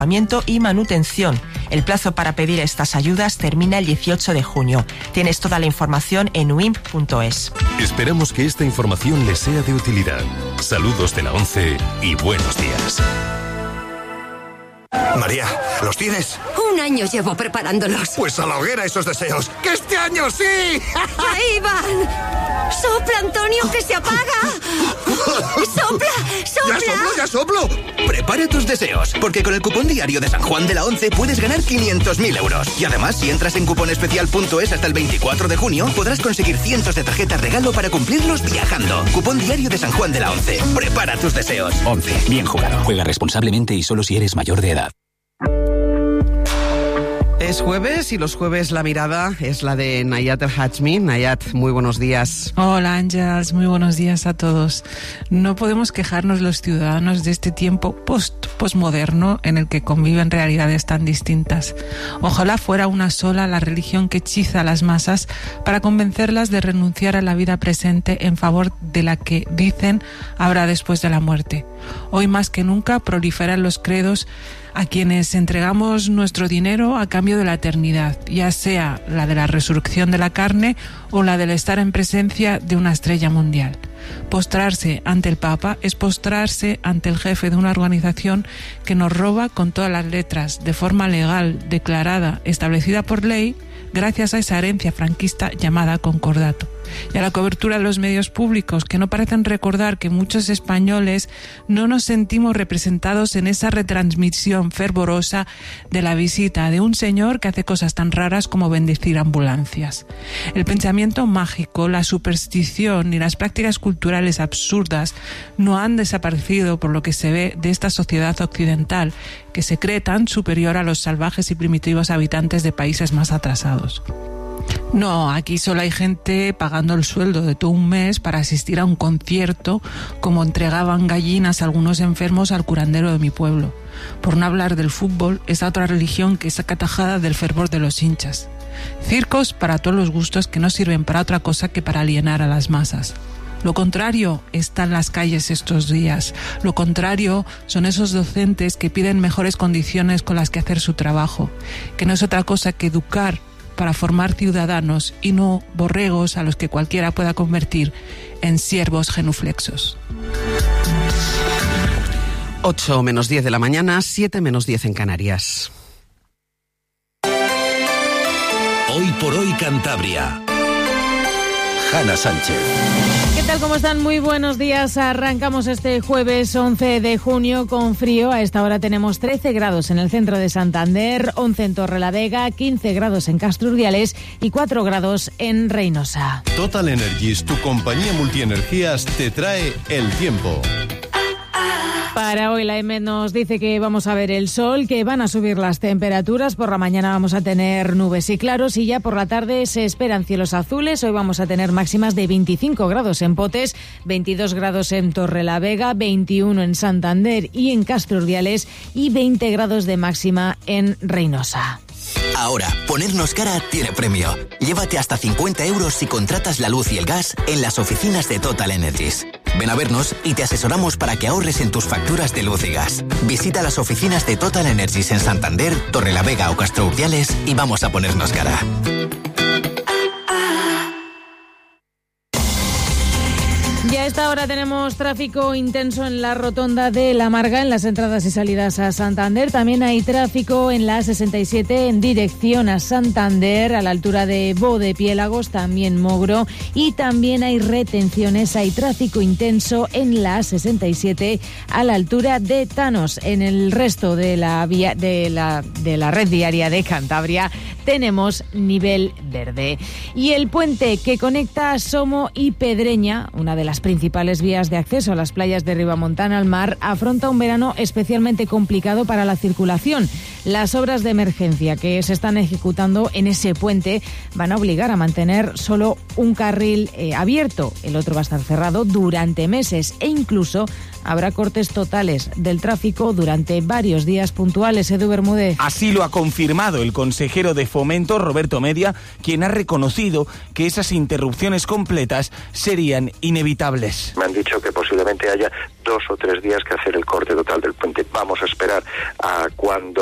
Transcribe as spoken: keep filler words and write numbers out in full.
y manutención. El plazo para pedir estas ayudas termina el dieciocho de junio. Tienes toda la información en u i m punto es. Esperamos que esta información les sea de utilidad. Saludos de la ONCE y buenos días. María, ¿los tienes? Un año llevo preparándolos. Pues a la hoguera esos deseos. ¡Que este año sí! ¡Ahí van! ¡Sopla, Antonio, que se apaga! ¡Sopla, sopla! ¡Ya soplo, ya soplo! Prepara tus deseos, porque con el cupón diario de San Juan de la ONCE puedes ganar quinientos mil euros. Y además, si entras en cuponespecial punto es hasta el veinticuatro de junio, podrás conseguir cientos de tarjetas regalo para cumplirlos viajando. Cupón diario de San Juan de la ONCE. Prepara tus deseos. ONCE. Bien jugado. Juega responsablemente y solo si eres mayor de edad. Es jueves y los jueves la mirada es la de Nayat El Hajmi. Nayat, muy buenos días. Hola Ángels, muy buenos días a todos. No podemos quejarnos los ciudadanos de este tiempo post postmoderno en el que conviven realidades tan distintas. Ojalá fuera una sola la religión que hechiza a las masas para convencerlas de renunciar a la vida presente en favor de la que dicen habrá después de la muerte. Hoy más que nunca proliferan los credos a quienes entregamos nuestro dinero a cambio de la eternidad, ya sea la de la resurrección de la carne o la del estar en presencia de una estrella mundial. Postrarse ante el Papa es postrarse ante el jefe de una organización que nos roba con todas las letras, de forma legal, declarada, establecida por ley, gracias a esa herencia franquista llamada concordato. Y a la cobertura de los medios públicos, que no parecen recordar que muchos españoles no nos sentimos representados en esa retransmisión fervorosa de la visita de un señor que hace cosas tan raras como bendecir ambulancias. El pensamiento mágico, la superstición y las prácticas culturales absurdas no han desaparecido por lo que se ve de esta sociedad occidental, que se cree tan superior a los salvajes y primitivos habitantes de países más atrasados. No, aquí solo hay gente pagando el sueldo de todo un mes para asistir a un concierto, como entregaban gallinas a algunos enfermos al curandero de mi pueblo. Por no hablar del fútbol, esa otra religión que es acatajada del fervor de los hinchas. Circos para todos los gustos que no sirven para otra cosa que para alienar a las masas. Lo contrario está en las calles estos días. Lo contrario son esos docentes que piden mejores condiciones con las que hacer su trabajo, que no es otra cosa que educar para formar ciudadanos y no borregos a los que cualquiera pueda convertir en siervos genuflexos. ocho menos diez de la mañana, siete menos diez en Canarias. Hoy por hoy Cantabria. Hanna Sánchez. ¿Qué tal? ¿Cómo están? Muy buenos días. Arrancamos este jueves once de junio con frío. A esta hora tenemos trece grados en el centro de Santander, once en Torrelavega, quince grados en Castrurdiales y cuatro grados en Reynosa. Total Energies, tu compañía multienergías, te trae el tiempo. Para hoy la E M E T nos dice que vamos a ver el sol, que van a subir las temperaturas. Por la mañana vamos a tener nubes y claros y ya por la tarde se esperan cielos azules. Hoy vamos a tener máximas de veinticinco grados en Potes, veintidós grados en Torrelavega, veintiuno en Santander y en Castrurdiales y veinte grados de máxima en Reynosa. Ahora, ponernos cara tiene premio. Llévate hasta cincuenta euros si contratas la luz y el gas en las oficinas de Total Energies. Ven a vernos y te asesoramos para que ahorres en tus facturas de luz y gas. Visita las oficinas de Total Energies en Santander, Torrelavega o Castrurdiales y vamos a ponernos cara. Ya a esta hora tenemos tráfico intenso en la rotonda de La Marga, en las entradas y salidas a Santander. También hay tráfico en la A sesenta y siete en dirección a Santander, a la altura de Bodepiélagos, también Mogro. Y también hay retenciones, hay tráfico intenso en la A sesenta y siete a la altura de Tanos. En el resto de la, vía, de la, de la red viaria de Cantabria tenemos nivel verde. Y el puente que conecta Somo y Pedreña, una de las principales vías de acceso a las playas de Ribamontana al mar, afronta un verano especialmente complicado para la circulación. Las obras de emergencia que se están ejecutando en ese puente van a obligar a mantener solo un carril eh, abierto. El otro va a estar cerrado durante meses e incluso habrá cortes totales del tráfico durante varios días puntuales. Edu Bermúdez. Así lo ha confirmado el consejero de Fomento, Roberto Media, quien ha reconocido que esas interrupciones completas serían inevitables. Me han dicho que posiblemente haya dos o tres días que hacer el corte total del puente. Vamos a esperar a cuando